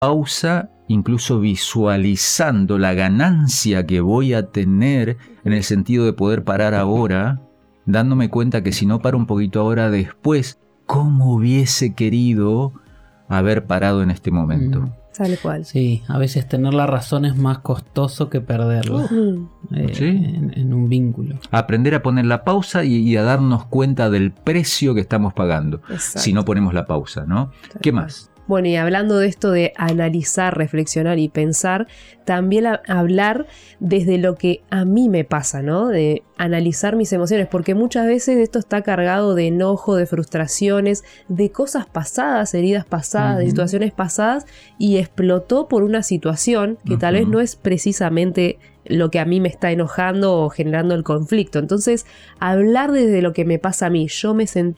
pausa, incluso visualizando la ganancia que voy a tener en el sentido de poder parar ahora, dándome cuenta que si no paro un poquito ahora, después, ¿cómo hubiese querido haber parado en este momento? Tal cual. Sí, a veces tener la razón es más costoso que perderla ¿Sí? en un vínculo. Aprender a poner la pausa y a darnos cuenta del precio que estamos pagando. Exacto. Si no ponemos la pausa, ¿no? ¿Qué más? Bueno, y hablando de esto de analizar, reflexionar y pensar, también hablar desde lo que a mí me pasa, ¿no? De analizar mis emociones, porque muchas veces esto está cargado de enojo, de frustraciones, de cosas pasadas, heridas pasadas, de situaciones pasadas, y explotó por una situación que tal vez no es precisamente lo que a mí me está enojando o generando el conflicto. Entonces, hablar desde lo que me pasa a mí, yo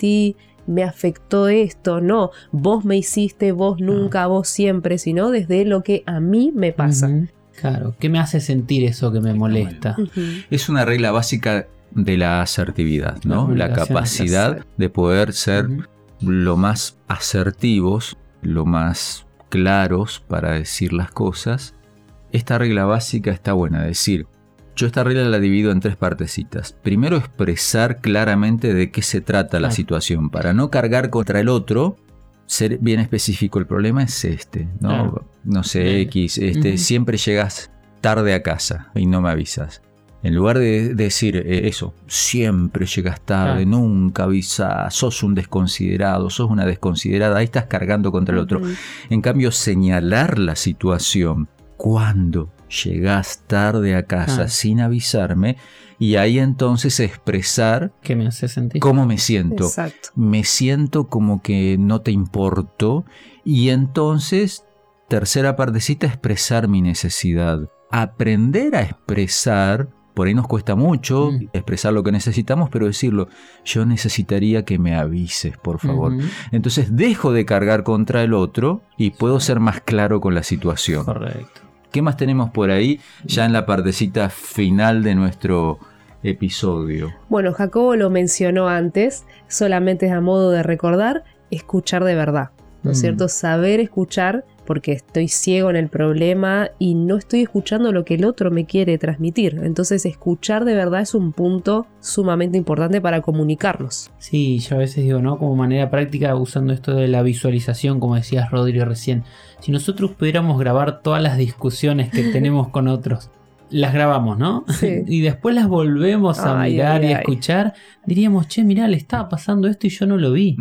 me afectó esto, no, vos me hiciste, vos nunca, vos siempre, sino desde lo que a mí me pasa. Claro, ¿qué me hace sentir eso que me molesta? Es una regla básica de la asertividad, ¿no? La capacidad de poder ser lo más asertivos, lo más claros para decir las cosas. Esta regla básica está buena, es decir, yo esta regla la divido en 3 partecitas. Primero, expresar claramente de qué se trata la situación, para no cargar contra el otro, ser bien específico. El problema es este, ¿no? No sé, X, siempre llegas tarde a casa y no me avisas. En lugar de decir eso, siempre llegas tarde, nunca avisas, sos un desconsiderado, sos una desconsiderada, ahí estás cargando contra el otro. En cambio, señalar la situación, cuando llegás tarde a casa sin avisarme, y ahí entonces expresar ¿qué me hace sentir? ¿Cómo me siento? Exacto. Me siento como que no te importo, y entonces, tercera partecita, expresar mi necesidad. Aprender a expresar, por ahí nos cuesta mucho expresar lo que necesitamos, pero decirlo, yo necesitaría que me avises, por favor. Entonces dejo de cargar contra el otro y puedo ser más claro con la situación. Correcto. ¿Qué más tenemos por ahí ya en la partecita final de nuestro episodio? Bueno, Jacobo lo mencionó antes, solamente es a modo de recordar, escuchar de verdad, ¿no es cierto? Saber escuchar, porque estoy ciego en el problema y no estoy escuchando lo que el otro me quiere transmitir. Entonces, escuchar de verdad es un punto sumamente importante para comunicarnos. Sí, yo a veces digo, ¿no? Como manera práctica, usando esto de la visualización, como decías, Rodrigo, recién. Si nosotros pudiéramos grabar todas las discusiones que tenemos con otros, las grabamos, ¿no? Sí. Y después las volvemos a mirar y a escuchar, diríamos, che, mirá, le estaba pasando esto y yo no lo vi.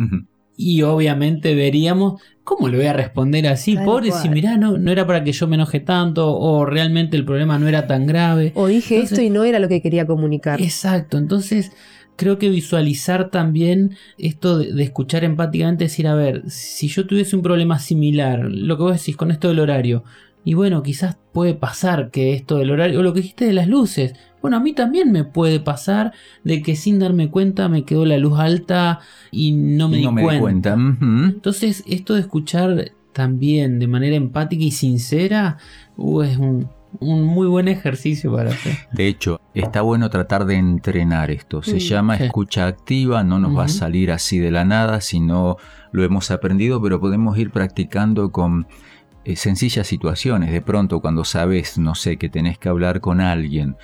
Y obviamente veríamos, ¿cómo le voy a responder así? Tal Pobre, cual. si mirá, no era para que yo me enoje tanto, o realmente el problema no era tan grave. O dije esto y no era lo que quería comunicar. Exacto, entonces creo que visualizar también esto de escuchar empáticamente, decir, a ver, si yo tuviese un problema similar, lo que vos decís con esto del horario, y bueno, quizás puede pasar que esto del horario, o lo que dijiste de las luces, bueno, a mí también me puede pasar de que sin darme cuenta me quedó la luz alta y no me di cuenta. Entonces, esto de escuchar también de manera empática y sincera es un muy buen ejercicio para hacer. De hecho, está bueno tratar de entrenar esto. Se llama escucha activa, no nos va a salir así de la nada si no lo hemos aprendido, pero podemos ir practicando con sencillas situaciones. De pronto, cuando sabes, no sé, que tenés que hablar con alguien,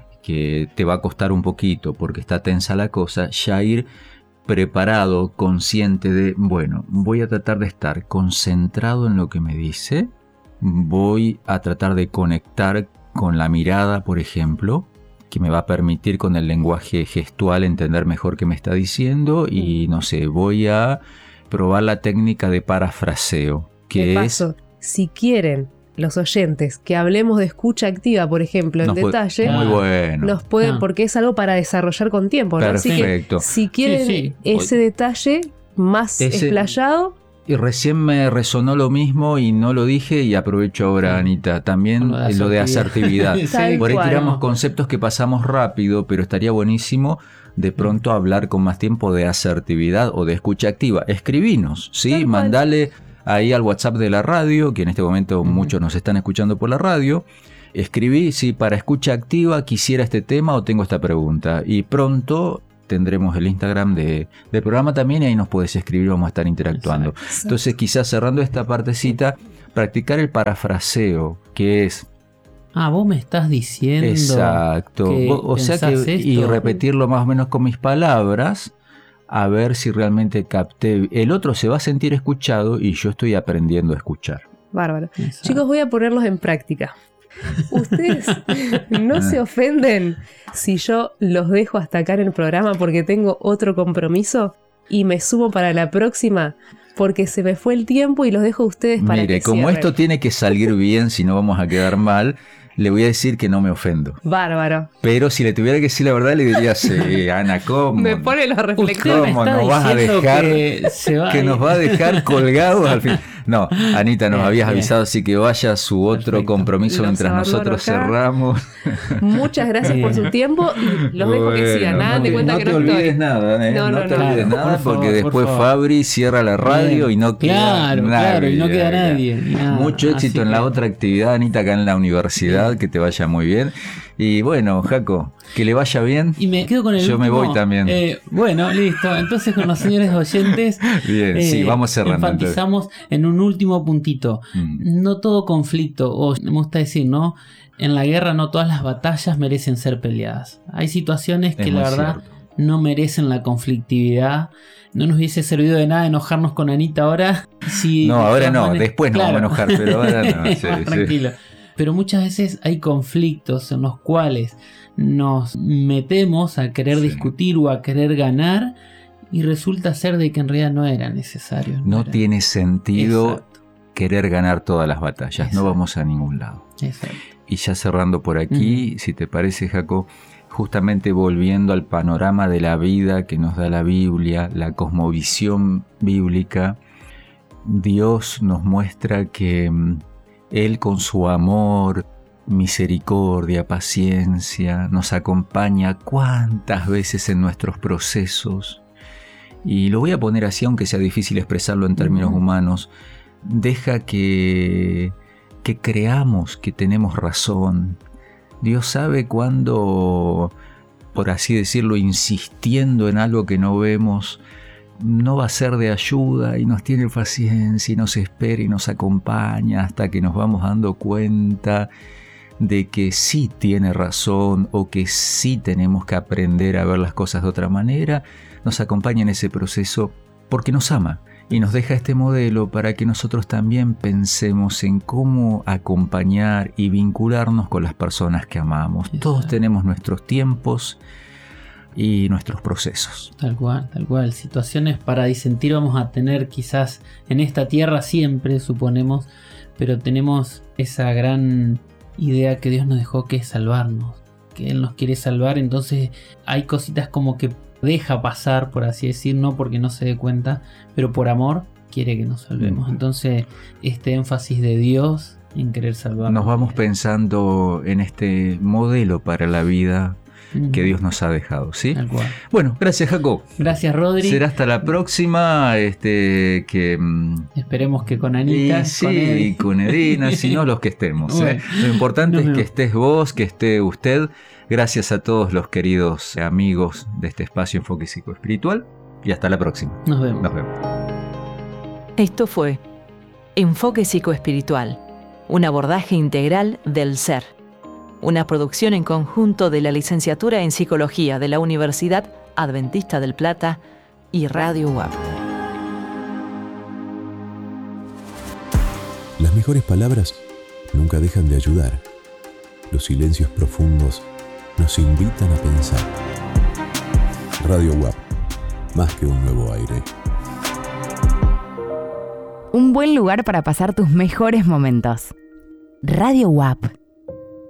que te va a costar un poquito porque está tensa la cosa, ya ir preparado, consciente de, bueno, voy a tratar de estar concentrado en lo que me dice, voy a tratar de conectar con la mirada, por ejemplo, que me va a permitir con el lenguaje gestual entender mejor qué me está diciendo, y no sé, voy a probar la técnica de parafraseo, que De paso, si quieren los oyentes que hablemos de escucha activa, por ejemplo, en detalle, muy bueno. nos pueden, porque es algo para desarrollar con tiempo, ¿no? Perfecto. Así que si quieren ese detalle más explayado. Y recién me resonó lo mismo y no lo dije, y aprovecho ahora, Anita, también lo de asertividad. Por ahí tiramos conceptos que pasamos rápido, pero estaría buenísimo de pronto hablar con más tiempo de asertividad o de escucha activa. Escribinos, ¿sí? Mandale ahí al WhatsApp de la radio, que en este momento muchos nos están escuchando por la radio. Escribí, sí, para escucha activa quisiera este tema o tengo esta pregunta. Y pronto tendremos el Instagram del programa también, y ahí nos puedes escribir, vamos a estar interactuando. Exacto. Entonces, quizás cerrando esta partecita, practicar el parafraseo, que es... Vos me estás diciendo... Exacto. O sea que... Y repetirlo más o menos con mis palabras, a ver si realmente capté. El otro se va a sentir escuchado y yo estoy aprendiendo a escuchar. Bárbaro. Exacto. Chicos, voy a ponerlos en práctica. Ustedes no se ofenden si yo los dejo hasta acá en el programa porque tengo otro compromiso y me sumo para la próxima porque se me fue el tiempo y los dejo a ustedes para que Mire, como cierren. esto tiene que salir bien, si no vamos a quedar mal, le voy a decir que no me ofendo. Bárbaro. Pero si le tuviera que decir la verdad, le diría, sí, Ana, ¿cómo? Me pone los reflectores. ¿Cómo nos vas a dejar que nos va a dejar colgados al fin? No, Anita, nos habías avisado, así que vaya a su otro compromiso mientras nosotros cerramos. Muchas gracias por su tiempo y los dejo que sigan. Nada, de cuenta que no estoy. No te olvides nada, no te olvides nada, porque después Fabri cierra la radio y no queda nadie. Claro, y no queda nadie. Mucho éxito en la otra actividad, Anita, acá en la universidad, que te vaya muy bien. Y bueno, Jaco, que le vaya bien. Y me quedo con el Yo último. Me voy también. Bueno, listo. Entonces con los señores oyentes bien, sí, vamos cerrando. Enfatizamos en un último puntito. No todo conflicto, o me gusta decir, ¿no? En la guerra no todas las batallas merecen ser peleadas. Hay situaciones que la verdad no merecen la conflictividad. No nos hubiese servido de nada enojarnos con Anita ahora. Si no, ahora no, después nos vamos a enojar, pero ahora no. Sí, tranquilo. Pero muchas veces hay conflictos en los cuales nos metemos a querer discutir o a querer ganar y resulta ser de que en realidad no era necesario. No tiene sentido querer ganar todas las batallas, no vamos a ningún lado. Exacto. Y ya cerrando por aquí, si te parece, Jaco, justamente volviendo al panorama de la vida que nos da la Biblia, la cosmovisión bíblica, Dios nos muestra que Él con su amor, misericordia, paciencia, nos acompaña cuántas veces en nuestros procesos. Y lo voy a poner así, aunque sea difícil expresarlo en términos humanos. Deja que creamos que tenemos razón. Dios sabe cuándo, por así decirlo, insistiendo en algo que no vemos, no va a ser de ayuda y nos tiene paciencia y nos espera y nos acompaña hasta que nos vamos dando cuenta de que sí tiene razón o que sí tenemos que aprender a ver las cosas de otra manera. Nos acompaña en ese proceso porque nos ama y nos deja este modelo para que nosotros también pensemos en cómo acompañar y vincularnos con las personas que amamos. Exacto. Todos tenemos nuestros tiempos y nuestros procesos. Tal cual. Situaciones para disentir vamos a tener quizás en esta tierra siempre, suponemos, pero tenemos esa gran idea que Dios nos dejó, que es salvarnos, que Él nos quiere salvar. Entonces hay cositas como que deja pasar, por así decir, no porque no se dé cuenta, pero por amor quiere que nos salvemos. Entonces este énfasis de Dios en querer salvarnos. Nos vamos pensando en este modelo para la vida que Dios nos ha dejado, ¿sí? Tal cual. Bueno, gracias, Jaco. Gracias, Rodri. Será hasta la próxima, esperemos que con Anita. Y con Edina, si no, los que estemos. Bueno, lo importante es que estés vos, que esté usted. Gracias a todos los queridos amigos de este espacio Enfoque Psicoespiritual y hasta la próxima. Nos vemos. Esto fue Enfoque Psicoespiritual, un abordaje integral del ser. Una producción en conjunto de la Licenciatura en Psicología de la Universidad Adventista del Plata y Radio UAP. Las mejores palabras nunca dejan de ayudar. Los silencios profundos nos invitan a pensar. Radio UAP, más que un nuevo aire. Un buen lugar para pasar tus mejores momentos. Radio UAP.